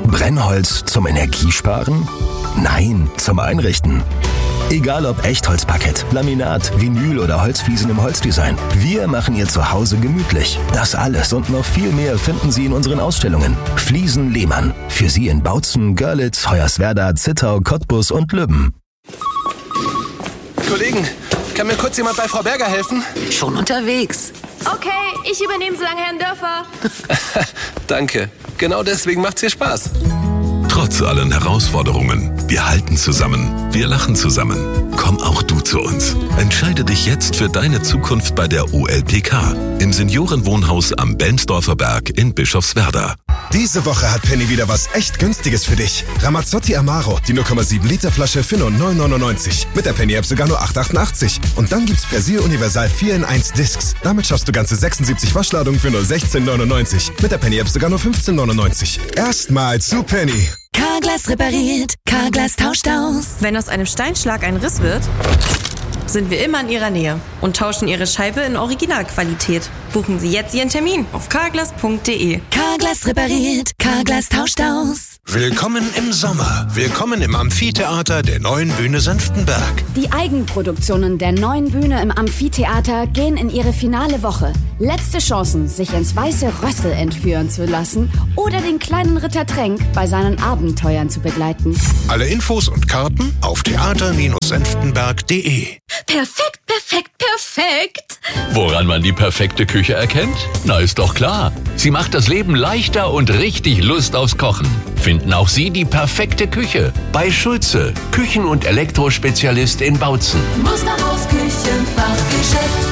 Brennholz zum Energiesparen? Nein, zum Einrichten. Egal ob Echtholzparkett, Laminat, Vinyl oder Holzfliesen im Holzdesign, wir machen Ihr Zuhause gemütlich. Das alles und noch viel mehr finden Sie in unseren Ausstellungen. Fliesen Lehmann. Für Sie in Bautzen, Görlitz, Hoyerswerda, Zittau, Cottbus und Lübben. Kollegen, kann mir kurz jemand bei Frau Berger helfen? Schon unterwegs. Okay, ich übernehme so lange Herrn Dörfer. Danke. Genau deswegen macht's hier Spaß. Trotz allen Herausforderungen, wir halten zusammen, wir lachen zusammen. Komm auch du zu uns. Entscheide dich jetzt für deine Zukunft bei der OLPK im Seniorenwohnhaus am Bellmsdorfer Berg in Bischofswerda. Diese Woche hat Penny wieder was echt Günstiges für dich. Ramazzotti Amaro, die 0,7 Liter Flasche für nur 9,99. Mit der Penny-App sogar nur 8,88. Und dann gibt's Persil Universal 4 in 1 Discs. Damit schaffst du ganze 76 Waschladungen für nur 16,99. Mit der Penny-App sogar nur 15,99. Erstmal zu Penny. Carglass repariert, Carglass tauscht aus. Wenn aus einem Steinschlag ein Riss wird, sind wir immer in Ihrer Nähe und tauschen Ihre Scheibe in Originalqualität. Buchen Sie jetzt Ihren Termin auf carglass.de. Carglass repariert, Carglass tauscht aus. Willkommen im Sommer. Willkommen im Amphitheater der Neuen Bühne Senftenberg. Die Eigenproduktionen der Neuen Bühne im Amphitheater gehen in ihre finale Woche. Letzte Chancen, sich ins weiße Rössel entführen zu lassen oder den kleinen Ritter Tränk bei seinen Abenteuern zu begleiten. Alle Infos und Karten auf theater-senftenberg.de. Perfekt, perfekt, perfekt. Woran man die perfekte Küche erkennt? Na, ist doch klar. Sie macht das Leben leichter und richtig Lust aufs Kochen. Finden auch Sie die perfekte Küche bei Schulze, Küchen- und Elektrospezialist in Bautzen. Musterhaus Küchenfachgeschäft.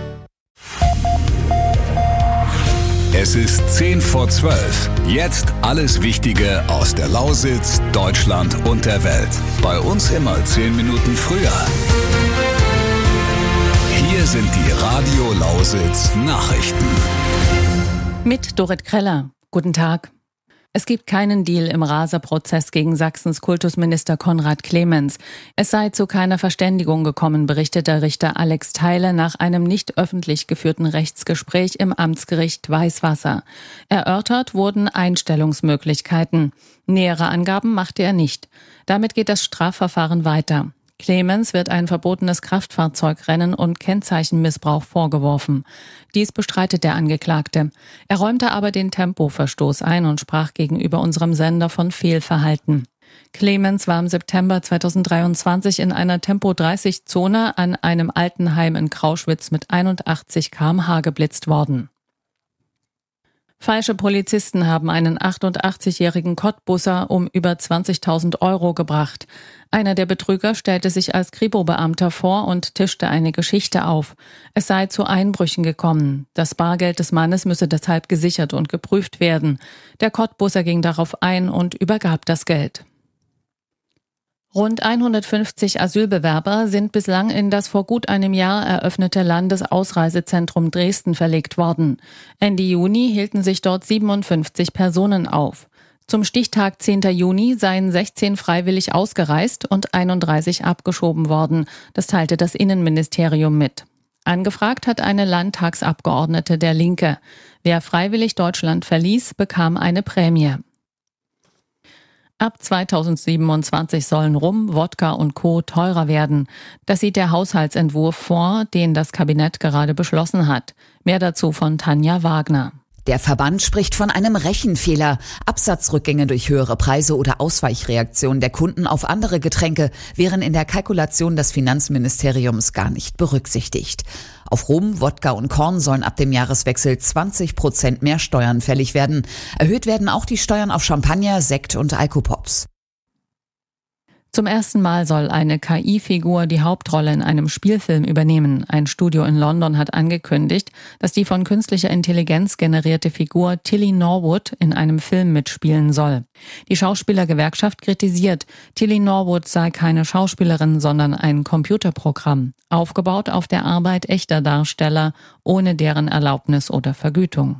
Es ist 10:10. Jetzt alles Wichtige aus der Lausitz, Deutschland und der Welt. Bei uns immer 10 Minuten früher. Hier sind die Radio Lausitz Nachrichten. Mit Dorit Kreller. Guten Tag. Es gibt keinen Deal im Raser-Prozess gegen Sachsens Kultusminister Konrad Clemens. Es sei zu keiner Verständigung gekommen, berichtete Richter Alex Theile nach einem nicht öffentlich geführten Rechtsgespräch im Amtsgericht Weißwasser. Erörtert wurden Einstellungsmöglichkeiten. Nähere Angaben machte er nicht. Damit geht das Strafverfahren weiter. Clemens wird ein verbotenes Kraftfahrzeugrennen und Kennzeichenmissbrauch vorgeworfen. Dies bestreitet der Angeklagte. Er räumte aber den Tempoverstoß ein und sprach gegenüber unserem Sender von Fehlverhalten. Clemens war im September 2023 in einer Tempo-30-Zone an einem Altenheim in Krauschwitz mit 81 km/h geblitzt worden. Falsche Polizisten haben einen 88-jährigen Cottbusser um über 20.000 € gebracht. Einer der Betrüger stellte sich als Kripo-Beamter vor und tischte eine Geschichte auf. Es sei zu Einbrüchen gekommen. Das Bargeld des Mannes müsse deshalb gesichert und geprüft werden. Der Cottbusser ging darauf ein und übergab das Geld. Rund 150 Asylbewerber sind bislang in das vor gut einem Jahr eröffnete Landesausreisezentrum Dresden verlegt worden. Ende Juni hielten sich dort 57 Personen auf. Zum Stichtag 10. Juni seien 16 freiwillig ausgereist und 31 abgeschoben worden. Das teilte das Innenministerium mit. Angefragt hat eine Landtagsabgeordnete der Linke. Wer freiwillig Deutschland verließ, bekam eine Prämie. Ab 2027 sollen Rum, Wodka und Co. teurer werden. Das sieht der Haushaltsentwurf vor, den das Kabinett gerade beschlossen hat. Mehr dazu von Tanja Wagner. Der Verband spricht von einem Rechenfehler. Absatzrückgänge durch höhere Preise oder Ausweichreaktionen der Kunden auf andere Getränke wären in der Kalkulation des Finanzministeriums gar nicht berücksichtigt. Auf Rum, Wodka und Korn sollen ab dem Jahreswechsel 20% mehr Steuern fällig werden. Erhöht werden auch die Steuern auf Champagner, Sekt und Alkopops. Zum ersten Mal soll eine KI-Figur die Hauptrolle in einem Spielfilm übernehmen. Ein Studio in London hat angekündigt, dass die von künstlicher Intelligenz generierte Figur Tilly Norwood in einem Film mitspielen soll. Die Schauspielergewerkschaft kritisiert, Tilly Norwood sei keine Schauspielerin, sondern ein Computerprogramm, aufgebaut auf der Arbeit echter Darsteller, ohne deren Erlaubnis oder Vergütung.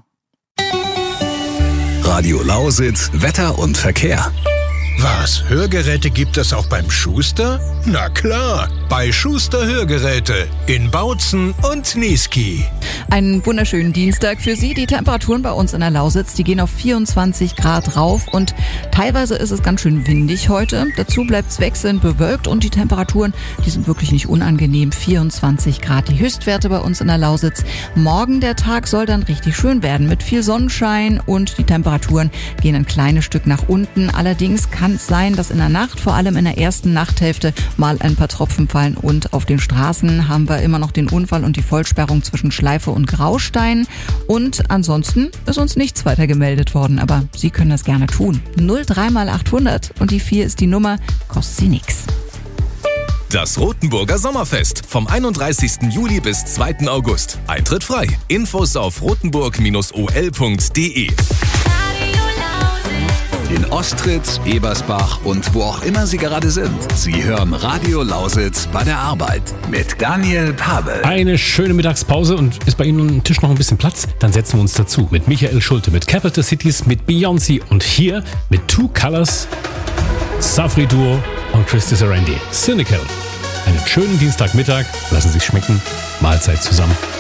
Radio Lausitz, Wetter und Verkehr. Was, Hörgeräte gibt es auch beim Schuster? Na klar, bei Schuster Hörgeräte in Bautzen und Niesky. Einen wunderschönen Dienstag für Sie. Die Temperaturen bei uns in der Lausitz, die gehen auf 24 Grad rauf und teilweise ist es ganz schön windig heute. Dazu bleibt es wechselnd bewölkt und die Temperaturen, die sind wirklich nicht unangenehm. 24 Grad die Höchstwerte bei uns in der Lausitz. Morgen der Tag soll dann richtig schön werden mit viel Sonnenschein und die Temperaturen gehen ein kleines Stück nach unten. Allerdings kann es sein, dass in der Nacht, vor allem in der ersten Nachthälfte, mal ein paar Tropfen fallen und auf den Straßen haben wir immer noch den Unfall und die Vollsperrung zwischen Schleife und Graustein. Und ansonsten ist uns nichts weiter gemeldet worden, aber Sie können das gerne tun. 03 mal 800 und die 4 ist die Nummer, kostet Sie nix. Das Rotenburger Sommerfest vom 31. Juli bis 2. August. Eintritt frei. Infos auf rotenburg-ol.de. In Ostritz, Ebersbach und wo auch immer Sie gerade sind. Sie hören Radio Lausitz bei der Arbeit mit Daniel Pabel. Eine schöne Mittagspause und ist bei Ihnen am Tisch noch ein bisschen Platz? Dann setzen wir uns dazu mit Michael Schulte, mit Capital Cities, mit Beyoncé und hier mit Two Colors, Safri Duo und Christy Sarandi. Cynical. Einen schönen Dienstagmittag. Lassen Sie sich schmecken. Mahlzeit zusammen.